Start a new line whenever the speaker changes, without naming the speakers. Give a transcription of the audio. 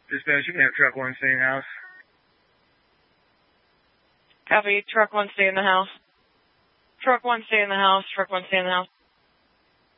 Dispatch, you can have truck 1 stay in the house.
Copy. Truck 1 stay in the house. Truck 1 stay in the house. Truck 1 stay in the house.